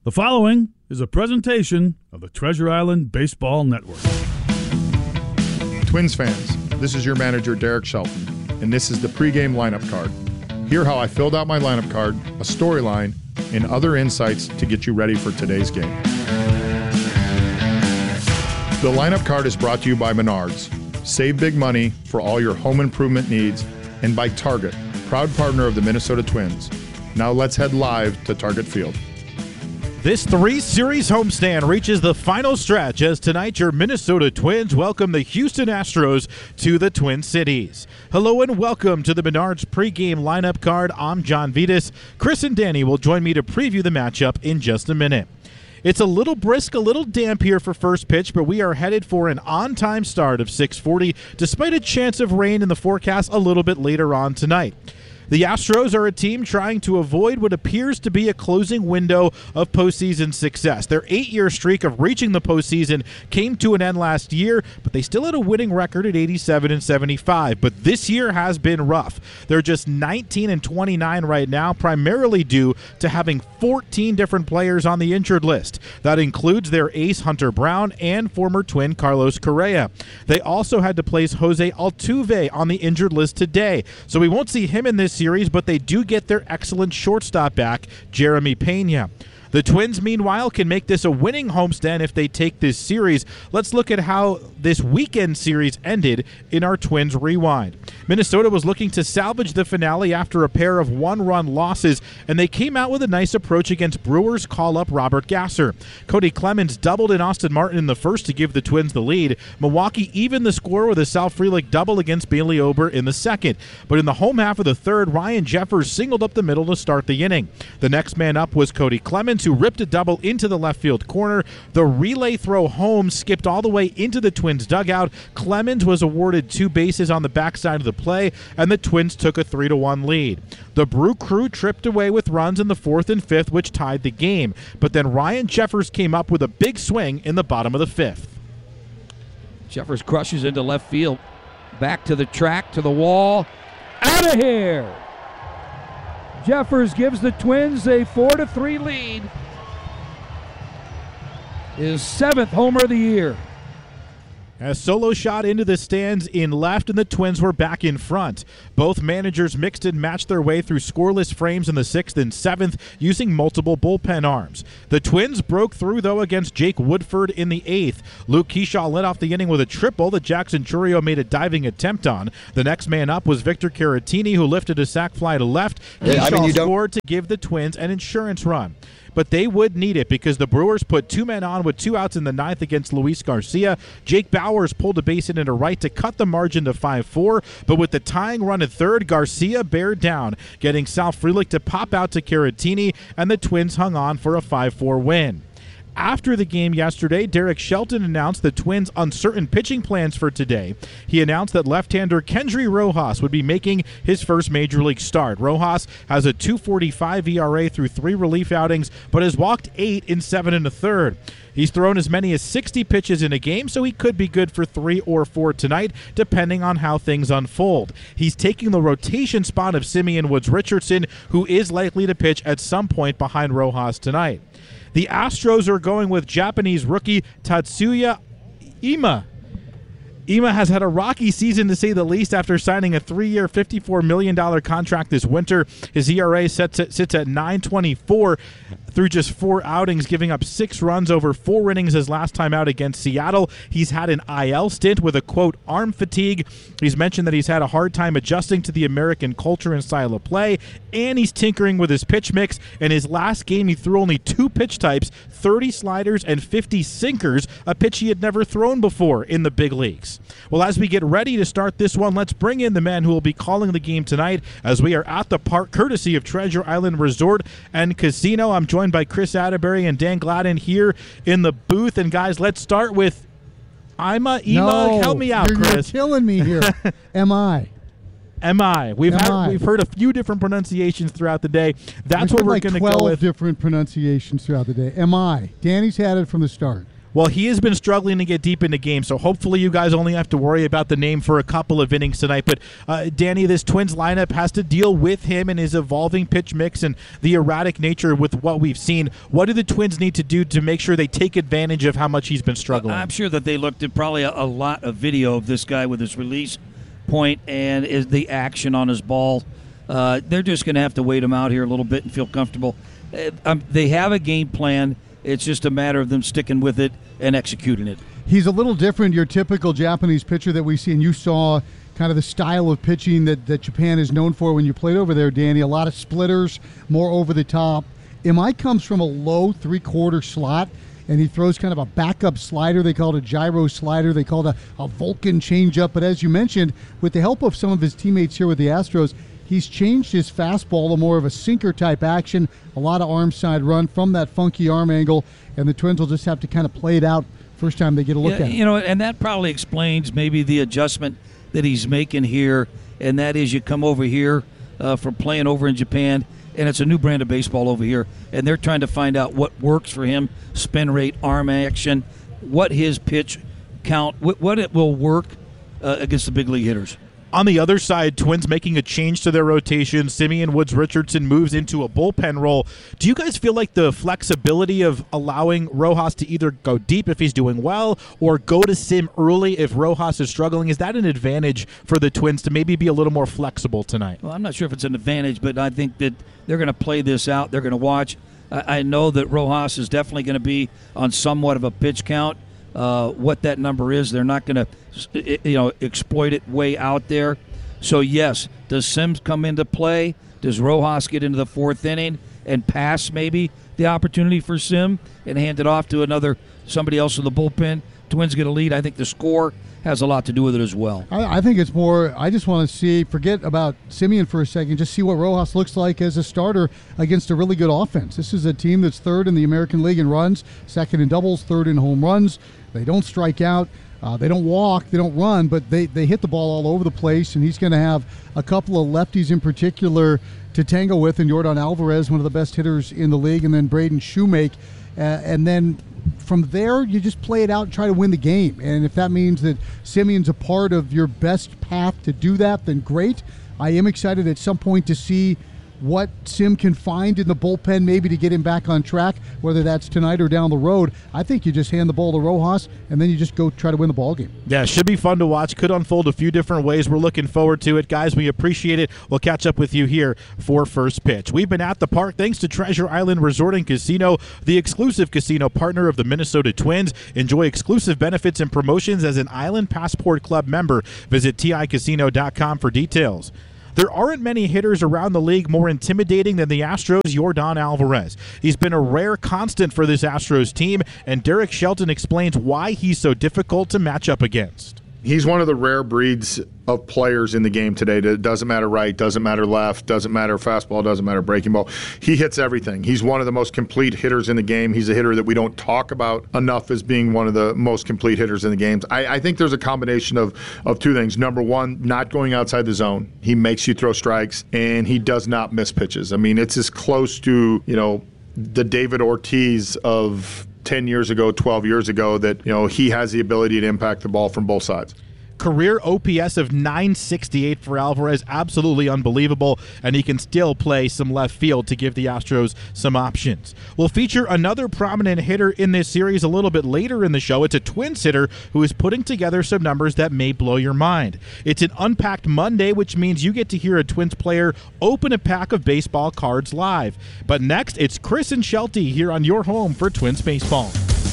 The following is a presentation of the Treasure Island Baseball Network. Twins fans, this is your manager, Derek Shelton, and this is the pregame lineup card. Hear how I filled out my lineup card, a storyline, and other insights to get you ready for today's game. The lineup card is brought to you by Menards. Save big money for all your home improvement needs, and by Target, proud partner of the Minnesota Twins. Now let's head live to Target Field. This three-series homestand reaches the final stretch as tonight your Minnesota Twins welcome the Houston Astros to the Twin Cities. Hello and welcome to the Menards pregame lineup card. I'm John Vitas. Chris and Danny will join me to preview the matchup in just a minute. It's a little brisk, a little damp here for first pitch, but we are headed for an on-time start of 6:40, despite a chance of rain in the forecast a little bit later on tonight. The Astros are a team trying to avoid what appears to be a closing window of postseason success. Their 8-year streak of reaching the postseason came to an end last year, but they still had a winning record at 87-75. But this year has been rough. They're just 19-29 right now, primarily due to having 14 different players on the injured list. That includes their ace Hunter Brown and former Twin Carlos Correa. They also had to place Jose Altuve on the injured list today, so we won't see him in this series, but they do get their excellent shortstop back, Jeremy Pena. The Twins, meanwhile, can make this a winning homestand if they take this series. Let's look at how this weekend series ended in our Twins Rewind. Minnesota was looking to salvage the finale after a pair of one-run losses, and they came out with a nice approach against Brewers call-up Robert Gasser. Cody Clemens doubled in Austin Martin in the first to give the Twins the lead. Milwaukee evened the score with a Sal Frelick double against Bailey Ober in the second. But in the home half of the third, Ryan Jeffers singled up the middle to start the inning. The next man up was Cody Clemens, who ripped a double into the left field corner. The relay throw home skipped all the way into the Twins dugout. Clemens was awarded 2 bases on the backside of the play, and the Twins took a 3-1 lead. The Brew Crew tripped away with runs in the 4th and 5th, which tied the game. But then Ryan Jeffers came up with a big swing in the bottom of the 5th. Jeffers crushes into left field. Back to the track, to the wall. Out of here! Jeffers gives the Twins a 4-3 lead. His 7th homer of the year. A solo shot into the stands in left, and the Twins were back in front. Both managers mixed and matched their way through scoreless frames in the 6th and 7th using multiple bullpen arms. The Twins broke through, though, against Jake Woodford in the 8th. Luke Kershaw led off the inning with a triple that Jackson Chourio made a diving attempt on. The next man up was Victor Caratini, who lifted a sac fly to left. Kershaw scored to give the Twins an insurance run. But they would need it because the Brewers put 2 men on with 2 outs in the 9th against Luis Garcia. Jake Bauers pulled a base hit into right to cut the margin to 5-4, but with the tying run at third, Garcia bared down, getting Sal Frelick to pop out to Caratini, and the Twins hung on for a 5-4 win. After the game yesterday, Derek Shelton announced the Twins' uncertain pitching plans for today. He announced that left-hander Kendry Rojas would be making his first major league start. Rojas has a 2.45 ERA through 3 relief outings, but has walked 8 in 7 1/3. He's thrown as many as 60 pitches in a game, so he could be good for 3 or 4 tonight, depending on how things unfold. He's taking the rotation spot of Simeon Woods Richardson, who is likely to pitch at some point behind Rojas tonight. The Astros are going with Japanese rookie Tatsuya Ima. Ima has had a rocky season, to say the least, after signing a 3-year, $54 million contract this winter. His ERA sits at 9.24 through just 4 outings, giving up 6 runs over 4 innings his last time out against Seattle. He's had an IL stint with a, quote, arm fatigue. He's mentioned that he's had a hard time adjusting to the American culture and style of play, and he's tinkering with his pitch mix. In his last game, he threw only 2 pitch types, 30 sliders and 50 sinkers, a pitch he had never thrown before in the big leagues. Well, as we get ready to start this one, let's bring in the man who will be calling the game tonight as we are at the park, courtesy of Treasure Island Resort and Casino. I'm joined by Chris Atterbury and Dan Gladden here in the booth. And guys, let's start with Ima. Help me out, Chris. You're killing me here. Am I? We've heard a few different pronunciations throughout the day. That's what we're going to go with. 12 different pronunciations throughout the day. Am I? Danny's had it from the start. Well, he has been struggling to get deep into games, so hopefully you guys only have to worry about the name for a couple of innings tonight. But, Danny, this Twins lineup has to deal with him and his evolving pitch mix and the erratic nature with what we've seen. What do the Twins need to do to make sure they take advantage of how much he's been struggling? I'm sure that they looked at probably a lot of video of this guy with his release point and is the action on his ball. They're just going to have to wait him out here a little bit and feel comfortable. They have a game plan. It's just a matter of them sticking with it and executing it. He's a little different, your typical Japanese pitcher that we see, and you saw kind of the style of pitching that Japan is known for when you played over there, Danny. A lot of splitters, more over the top. Imai comes from a low three-quarter slot, and he throws kind of a backup slider. They call it a gyro slider. They call it a Vulcan changeup. But as you mentioned, with the help of some of his teammates here with the Astros, he's changed his fastball to more of a sinker-type action, a lot of arm side run from that funky arm angle, and the Twins will just have to kind of play it out first time they get a look at it. You know, and that probably explains maybe the adjustment that he's making here, and that is you come over here from playing over in Japan, and it's a new brand of baseball over here, and they're trying to find out what works for him, spin rate, arm action, what his pitch count, what it will work against the big league hitters. On the other side, Twins making a change to their rotation. Simeon Woods-Richardson moves into a bullpen role. Do you guys feel like the flexibility of allowing Rojas to either go deep if he's doing well or go to Sim early if Rojas is struggling, is that an advantage for the Twins to maybe be a little more flexible tonight? Well, I'm not sure if it's an advantage, but I think that they're going to play this out. They're going to watch. I know that Rojas is definitely going to be on somewhat of a pitch count. What that number is, they're not going to, exploit it way out there. So yes, does Sims come into play? Does Rojas get into the fourth inning and pass maybe the opportunity for Sim and hand it off to somebody else in the bullpen? Twins get a lead. I think the score has a lot to do with it as well. I think it's more, I just want to see, forget about Simeon for a second, just see what Rojas looks like as a starter against a really good offense. This is a team that's third in the American League in runs, second in doubles, third in home runs. They don't strike out. They don't walk. They don't run, but they hit the ball all over the place, and he's going to have a couple of lefties in particular to tango with, and Yordan Alvarez, one of the best hitters in the league, and then Braden Shoemake. And then from there, you just play it out and try to win the game. And if that means that Simeon's a part of your best path to do that, then great. I am excited at some point to see what Sim can find in the bullpen maybe to get him back on track, whether that's tonight or down the road. I think you just hand the ball to Rojas, and then you just go try to win the ball game. Yeah, should be fun to watch. Could unfold a few different ways. We're looking forward to it. Guys, we appreciate it. We'll catch up with you here for First Pitch. We've been at the park thanks to Treasure Island Resort and Casino, the exclusive casino partner of the Minnesota Twins. Enjoy exclusive benefits and promotions as an Island Passport Club member. Visit TICasino.com for details. There aren't many hitters around the league more intimidating than the Astros' Yordan Alvarez. He's been a rare constant for this Astros team, and Derek Shelton explains why he's so difficult to match up against. He's one of the rare breeds of players in the game today. It doesn't matter right, doesn't matter left, doesn't matter fastball, doesn't matter breaking ball. He hits everything. He's one of the most complete hitters in the game. He's a hitter that we don't talk about enough as being one of the most complete hitters in the game. I think there's a combination of two things. Number one, not going outside the zone. He makes you throw strikes, and he does not miss pitches. I mean, it's as close to, the David Ortiz of 10 years ago, 12 years ago, that he has the ability to impact the ball from both sides. Career OPS of 968 for Alvarez, absolutely unbelievable, and he can still play some left field to give the Astros some options. We'll feature another prominent hitter in this series a little bit later in the show. It's a Twins hitter who is putting together some numbers that may blow your mind. It's an Unpacked Monday, which means you get to hear a Twins player open a pack of baseball cards live. But next, it's Chris and Shelty here on your home for Twins baseball.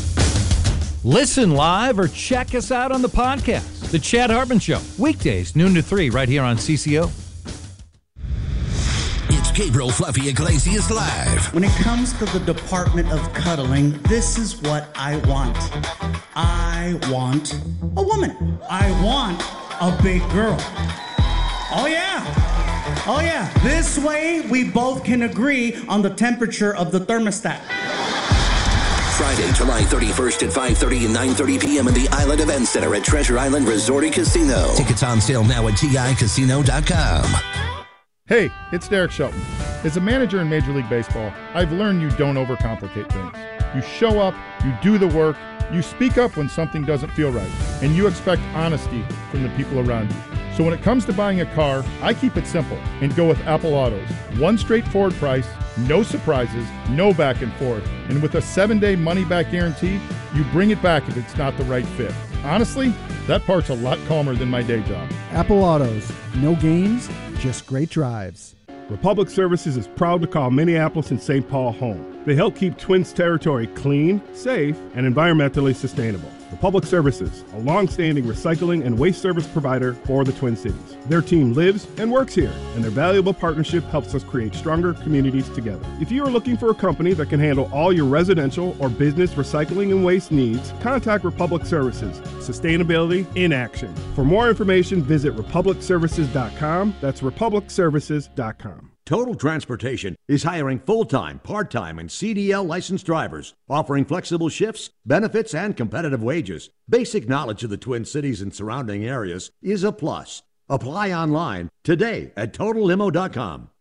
Listen live or check us out on the podcast. The Chad Hartman Show, weekdays, noon to 3, right here on CCO. It's Gabriel Fluffy Iglesias Live. When it comes to the department of cuddling, this is what I want. I want a woman. I want a big girl. Oh, yeah. Oh, yeah. This way, we both can agree on the temperature of the thermostat. Friday, July 31st at 5:30 and 9:30 p.m. in the Island Event Center at Treasure Island Resort and Casino. Tickets on sale now at TICasino.com. Hey, it's Derek Shelton. As a manager in Major League Baseball, I've learned you don't overcomplicate things. You show up, you do the work, You speak up when something doesn't feel right, and you expect honesty from the people around you. So when it comes to buying a car, I keep it simple and go with Apple Autos. One straightforward price, no surprises, no back and forth. And with a 7-day money-back guarantee, you bring it back if it's not the right fit. Honestly, that part's a lot calmer than my day job. Apple Autos. No games, just great drives. Republic Services is proud to call Minneapolis and St. Paul home. They help keep Twins territory clean, safe, and environmentally sustainable. Republic Services, a long-standing recycling and waste service provider for the Twin Cities. Their team lives and works here, and their valuable partnership helps us create stronger communities together. If you are looking for a company that can handle all your residential or business recycling and waste needs, contact Republic Services. Sustainability in action. For more information, visit republicservices.com. That's republicservices.com. Total Transportation is hiring full-time, part-time, and CDL licensed drivers, offering flexible shifts, benefits, and competitive wages. Basic knowledge of the Twin Cities and surrounding areas is a plus. Apply online today at TotalLimo.com.